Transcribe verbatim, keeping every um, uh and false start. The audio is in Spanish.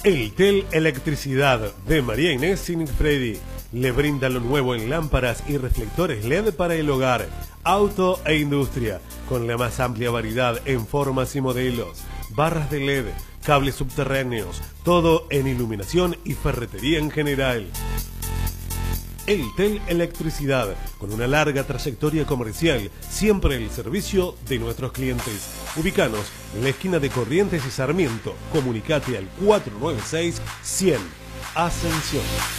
Eltel Electricidad de María Inés Sinigfredi le brinda lo nuevo en lámparas y reflectores L E D para el hogar, auto e industria, con la más amplia variedad en formas y modelos, barras de L E D, cables subterráneos, todo en iluminación y ferretería en general. Eltel Electricidad, con una larga trayectoria comercial, siempre el servicio de nuestros clientes. Ubícanos en la esquina de Corrientes y Sarmiento. Comunicate al cuatro nueve seis cien. Ascensión.